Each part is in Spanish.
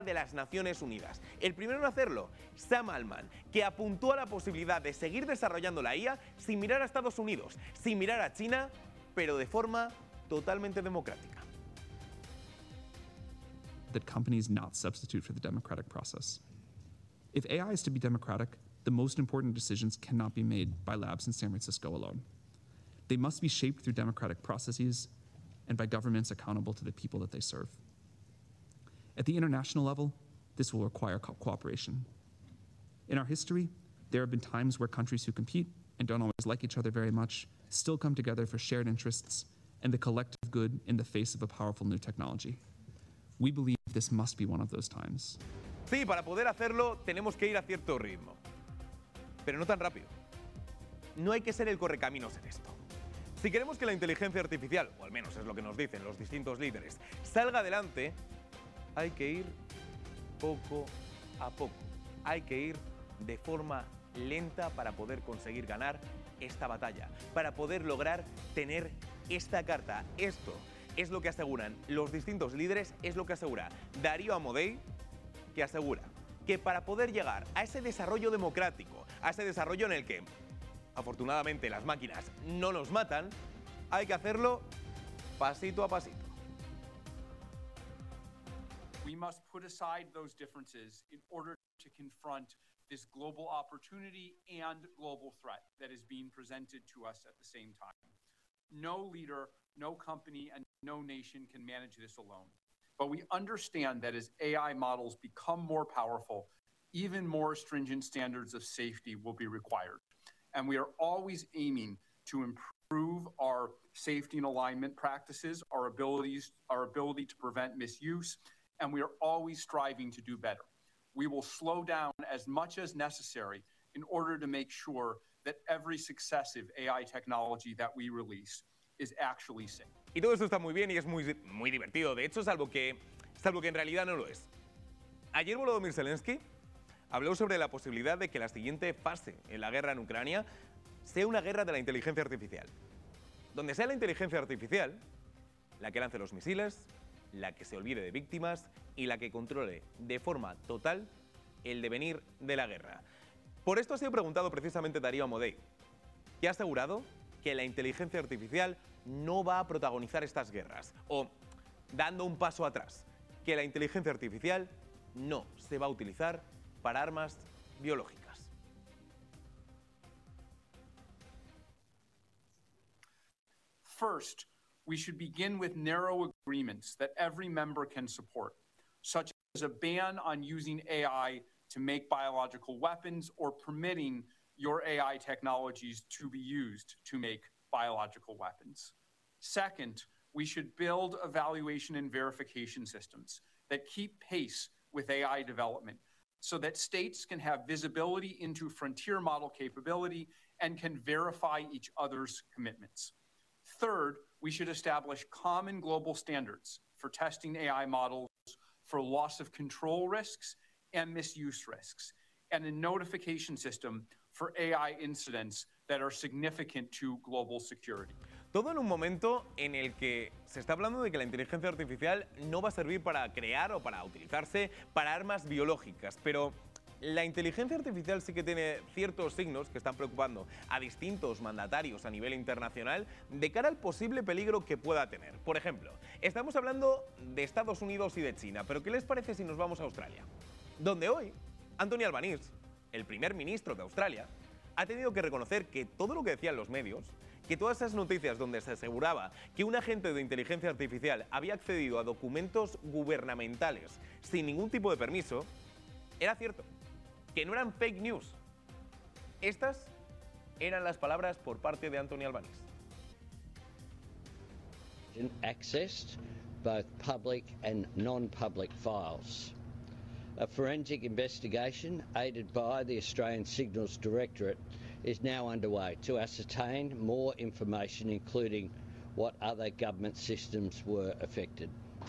de las Naciones Unidas. El primero en hacerlo, Sam Altman, que apuntó a la posibilidad de seguir desarrollando la IA sin mirar a Estados Unidos, sin mirar a China, pero de forma totalmente democrática. That companies not substitute for the democratic process. If AI is to be democratic, the most important decisions cannot be made by labs in San Francisco alone. They must be shaped through democratic processes and by governments accountable to the people that they serve. At the international level, this will require cooperation. In our history, there have been times where countries who compete and don't always like each other very much still come together for shared interests and the collective good in the face of a powerful new technology. We believe this must be one of those times. Sí, para poder hacerlo tenemos que ir a cierto ritmo, pero no tan rápido. No hay que ser el correcaminos en esto. Si queremos que la inteligencia artificial, o al menos es lo que nos dicen los distintos líderes, salga adelante, hay que ir poco a poco. Hay que ir de forma lenta para poder conseguir ganar esta batalla, para poder lograr tener esta carta. Esto es lo que aseguran los distintos líderes, es lo que asegura Darío Amodei, que asegura que para poder llegar a ese desarrollo democrático, a ese desarrollo en el que, afortunadamente, las máquinas no nos matan, hay que hacerlo pasito a pasito. We must put aside those differences in order to confront this global opportunity and global threat that is being presented to us at the same time. No leader, no company, and no nation can manage this alone. But we understand that as AI models become more powerful, even more stringent standards of safety will be required. And we are always aiming to improve our safety and alignment practices, our ability to prevent misuse, and we are always striving to do better. We will slow down as much as necessary in order to make sure that every successive AI technology that we release is actually safe. Y todo esto está muy bien y es muy divertido. De hecho, salvo que en realidad no lo es. Ayer Volodymyr Zelensky habló sobre la posibilidad de que la siguiente fase en la guerra en Ucrania sea una guerra de la inteligencia artificial. Donde sea la inteligencia artificial la que lance los misiles, la que se olvide de víctimas y la que controle de forma total el devenir de la guerra. Por esto ha sido preguntado precisamente Darío Amodei, que ha asegurado que la inteligencia artificial no va a protagonizar estas guerras, o, dando un paso atrás, que la inteligencia artificial no se va a utilizar para armas biológicas. First, we should begin with narrow agreements that every member can support, such as a ban on using AI to make biological weapons or permitting your AI technologies to be used to make biological weapons. Second, we should build evaluation and verification systems that keep pace with AI development so that states can have visibility into frontier model capability and can verify each other's commitments. Third, we should establish common global standards for testing AI models for loss of control risks and misuse risks, and a notification system for AI incidents that are significant to global security. Todo en un momento en el que se está hablando de que la inteligencia artificial no va a servir para crear o para utilizarse para armas biológicas, pero la inteligencia artificial sí que tiene ciertos signos que están preocupando a distintos mandatarios a nivel internacional de cara al posible peligro que pueda tener. Por ejemplo, estamos hablando de Estados Unidos y de China, pero ¿qué les parece si nos vamos a Australia? Donde hoy, Anthony Albanese, el primer ministro de Australia, ha tenido que reconocer que todo lo que decían los medios, que todas esas noticias donde se aseguraba que un agente de inteligencia artificial había accedido a documentos gubernamentales sin ningún tipo de permiso, era cierto, que no eran fake news. Estas eran las palabras por parte de Anthony Albanese. Accessed both public and non-public files. A forensic investigation aided by the Australian Signals Directorate is now underway to ascertain more information, including what other government systems were affected.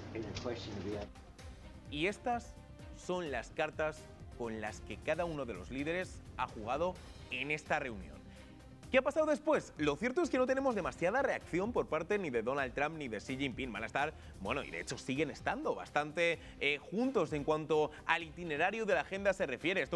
Y estas son las cartas con las que cada uno de los líderes ha jugado en esta reunión. ¿Qué ha pasado después? Lo cierto es que no tenemos demasiada reacción por parte ni de Donald Trump ni de Xi Jinping. Van a estar, bueno, y de hecho siguen estando bastante juntos en cuanto al itinerario de la agenda se refiere. Esto